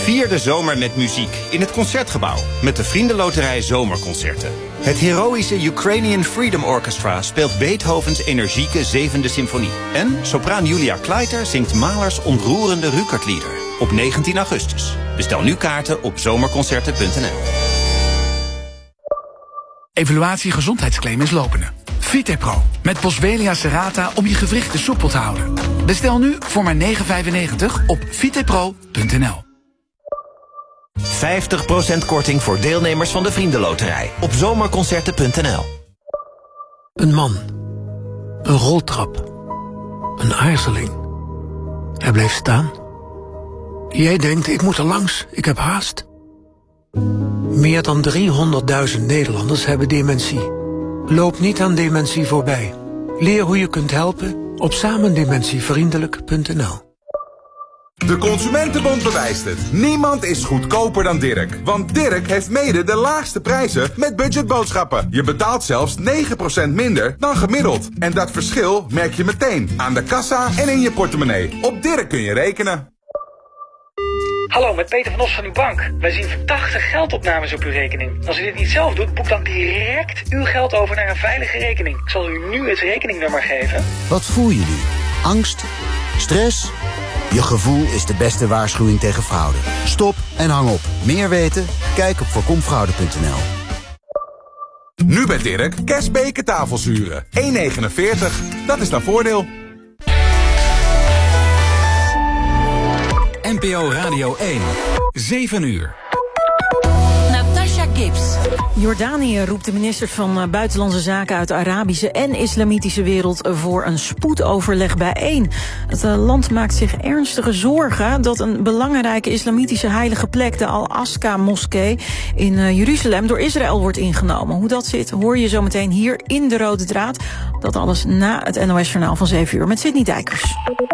Vier de zomer met muziek in het Concertgebouw met de Vriendenloterij Zomerconcerten. Het heroïsche Ukrainian Freedom Orchestra speelt Beethovens energieke 7e symfonie. En sopraan Julia Kleiter zingt Mahlers ontroerende Rückert-lieder op 19 augustus. Bestel nu kaarten op zomerconcerten.nl. Evaluatie gezondheidsclaim is lopende. Vitepro met Boswellia serrata om je gewrichten soepel te houden. Bestel nu voor maar €9,95 op vitepro.nl. 50% korting voor deelnemers van de Vriendenloterij op zomerconcerten.nl. Een man. Een roltrap. Een aarzeling. Hij bleef staan. Jij denkt, ik moet er langs, ik heb haast. Meer dan 300.000 Nederlanders hebben dementie. Loop niet aan dementie voorbij. Leer hoe je kunt helpen op samendementievriendelijk.nl. De Consumentenbond bewijst het. Niemand is goedkoper dan Dirk. Want Dirk heeft mede de laagste prijzen met budgetboodschappen. Je betaalt zelfs 9% minder dan gemiddeld. En dat verschil merk je meteen aan de kassa en in je portemonnee. Op Dirk kun je rekenen. Hallo, met Peter van Os van uw bank. Wij zien verdachte geldopnames op uw rekening. Als u dit niet zelf doet, boek dan direct uw geld over naar een veilige rekening. Ik zal u nu het rekeningnummer geven. Wat voel je nu? Angst? Stress? Je gevoel is de beste waarschuwing tegen fraude. Stop en hang op. Meer weten? Kijk op voorkomfraude.nl. Nu bij Dirk, kerstbeken tafelzuren. 1,49. Dat is dan voordeel. NPO Radio 1, 7 uur. Natasha Gibbs. Jordanië roept de ministers van Buitenlandse Zaken uit de Arabische en Islamitische wereld voor een spoedoverleg bijeen. Het land maakt zich ernstige zorgen dat een belangrijke islamitische heilige plek, de Al-Aqsa-moskee in Jeruzalem, door Israël wordt ingenomen. Hoe dat zit, hoor je zometeen hier in De Rode Draad. Dat alles na het NOS-journaal van 7 uur met Sidney Dijkers.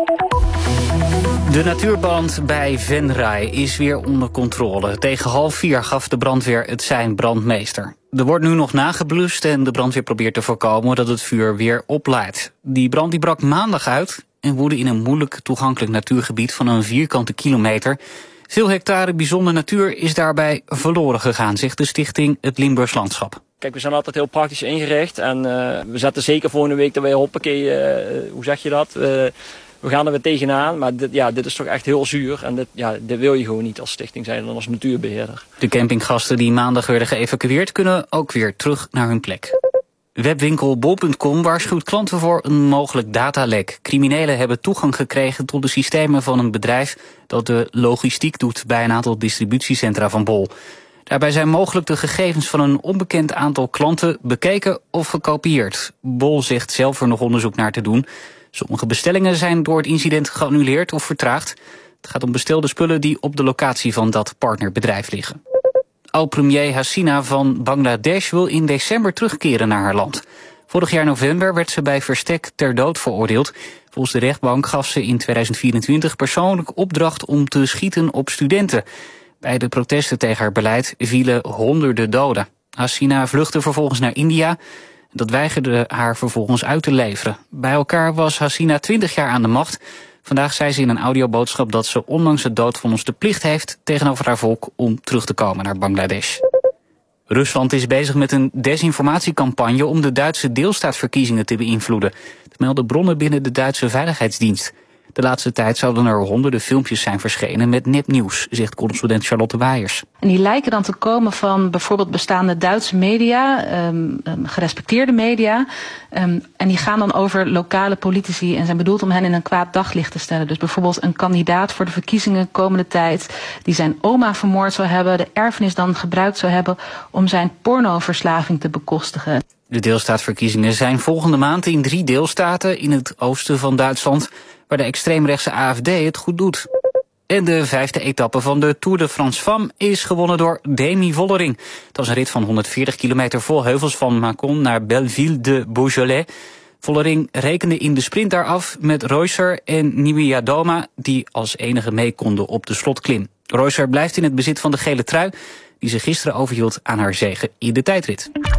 De natuurbrand bij Venray is weer onder controle. Tegen 3:30 gaf de brandweer het sein brandmeester. Er wordt nu nog nageblust en de brandweer probeert te voorkomen dat het vuur weer oplaait. Die brand die brak maandag uit en woedde in een moeilijk toegankelijk natuurgebied van een vierkante kilometer. Veel hectare bijzonder natuur is daarbij verloren gegaan, zegt de stichting Het Limburgs Landschap. Kijk, we zijn altijd heel praktisch ingericht en we zetten zeker volgende week dat wij hoppakee, hoe zeg je dat? We gaan er weer tegenaan, maar dit is toch echt heel zuur. En dit wil je gewoon niet als stichting zijn en als natuurbeheerder. De campinggasten die maandag werden geëvacueerd kunnen ook weer terug naar hun plek. Webwinkel bol.com waarschuwt klanten voor een mogelijk datalek. Criminelen hebben toegang gekregen tot de systemen van een bedrijf dat de logistiek doet bij een aantal distributiecentra van Bol. Daarbij zijn mogelijk de gegevens van een onbekend aantal klanten bekeken of gekopieerd. Bol zegt zelf er nog onderzoek naar te doen. Sommige bestellingen zijn door het incident geannuleerd of vertraagd. Het gaat om bestelde spullen die op de locatie van dat partnerbedrijf liggen. Oud-premier Hasina van Bangladesh wil in december terugkeren naar haar land. Vorig jaar november werd ze bij verstek ter dood veroordeeld. Volgens de rechtbank gaf ze in 2024 persoonlijk opdracht om te schieten op studenten. Bij de protesten tegen haar beleid vielen honderden doden. Hasina vluchtte vervolgens naar India. Dat weigerde haar vervolgens uit te leveren. Bij elkaar was Hasina 20 jaar aan de macht. Vandaag zei ze in een audioboodschap dat ze ondanks het doodvonnis de plicht heeft tegenover haar volk om terug te komen naar Bangladesh. Rusland is bezig met een desinformatiecampagne om de Duitse deelstaatverkiezingen te beïnvloeden. Dat melden bronnen binnen de Duitse Veiligheidsdienst. De laatste tijd zouden er honderden filmpjes zijn verschenen met nepnieuws, zegt correspondent Charlotte Wijers. En die lijken dan te komen van bijvoorbeeld bestaande Duitse media, gerespecteerde media. En die gaan dan over lokale politici en zijn bedoeld om hen in een kwaad daglicht te stellen. Dus bijvoorbeeld een kandidaat voor de verkiezingen komende tijd die zijn oma vermoord zou hebben, de erfenis dan gebruikt zou hebben om zijn pornoverslaving te bekostigen. De deelstaatverkiezingen zijn volgende maand in 3 deelstaten in het oosten van Duitsland, waar de extreemrechtse AFD het goed doet. En de 5e etappe van de Tour de France Femmes is gewonnen door Demi Vollering. Het was een rit van 140 kilometer vol heuvels van Mâcon naar Belleville de Beaujolais. Vollering rekende in de sprint daar af met Reusser en Niewiadoma, die als enige mee konden op de slotklim. Reusser blijft in het bezit van de gele trui, die ze gisteren overhield aan haar zege in de tijdrit.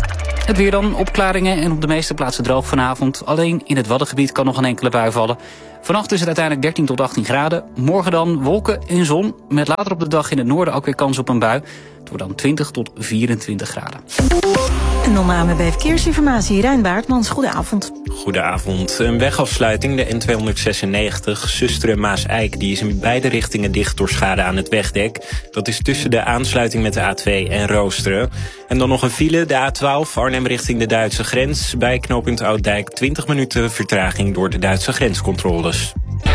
Het weer dan, opklaringen en op de meeste plaatsen droog vanavond. Alleen in het Waddengebied kan nog een enkele bui vallen. Vannacht is het uiteindelijk 13 tot 18 graden. Morgen dan wolken en zon. Met later op de dag in het noorden ook weer kans op een bui. Het wordt dan 20 tot 24 graden. En dan namen bij verkeersinformatie. Rijn Baartmans, goedenavond. Goedenavond. Een wegafsluiting, de N296, Susteren-Maas-Eik, die is in beide richtingen dicht door schade aan het wegdek. Dat is tussen de aansluiting met de A2 en Roosteren. En dan nog een file, de A12, Arnhem richting de Duitse grens. Bij knooppunt Ouddijk 20 minuten vertraging door de Duitse grenscontroles.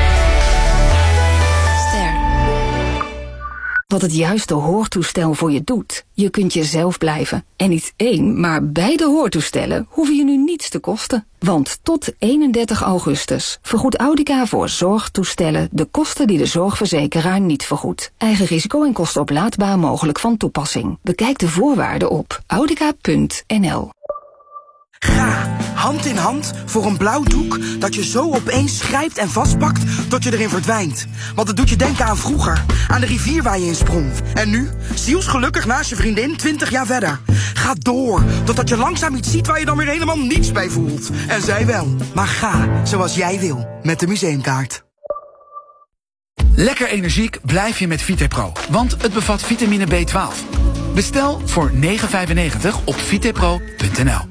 Wat het juiste hoortoestel voor je doet. Je kunt jezelf blijven. En niet 1, maar beide hoortoestellen hoeven je nu niets te kosten. Want tot 31 augustus vergoedt Audica voor zorgtoestellen de kosten die de zorgverzekeraar niet vergoedt. Eigen risico en kosten oplaadbaar mogelijk van toepassing. Bekijk de voorwaarden op audica.nl. Ga hand in hand voor een blauw doek dat je zo opeens grijpt en vastpakt tot je erin verdwijnt. Want het doet je denken aan vroeger, aan de rivier waar je in sprong. En nu, zielsgelukkig naast je vriendin 20 jaar verder. Ga door, totdat je langzaam iets ziet waar je dan weer helemaal niets bij voelt. En zij wel. Maar ga zoals jij wil, met de museumkaart. Lekker energiek blijf je met VitePro, want het bevat vitamine B12. Bestel voor €9,95 op vitepro.nl.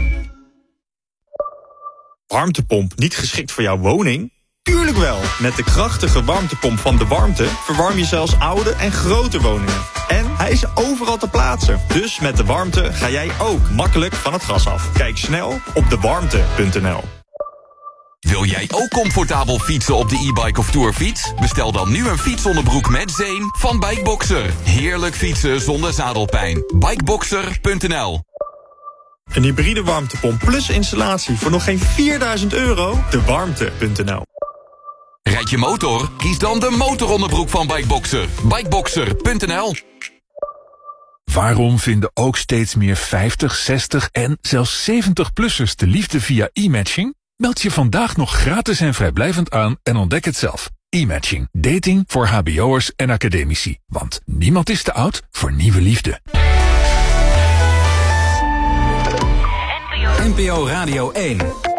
Warmtepomp niet geschikt voor jouw woning? Tuurlijk wel! Met de krachtige warmtepomp van De Warmte verwarm je zelfs oude en grote woningen. En hij is overal te plaatsen. Dus met De Warmte ga jij ook makkelijk van het gas af. Kijk snel op dewarmte.nl. Wil jij ook comfortabel fietsen op de e-bike of tourfiets? Bestel dan nu een fietsonderbroek met zeem van Bikeboxer. Heerlijk fietsen zonder zadelpijn. Bikeboxer.nl. Een hybride warmtepomp plus installatie voor nog geen €4.000? Dewarmte.nl. Rijd je motor? Kies dan de motoronderbroek van Bikeboxer. Bikeboxer.nl. Waarom vinden ook steeds meer 50, 60 en zelfs 70-plussers de liefde via e-matching? Meld je vandaag nog gratis en vrijblijvend aan en ontdek het zelf. E-matching. Dating voor hbo'ers en academici. Want niemand is te oud voor nieuwe liefde. NPO Radio 1.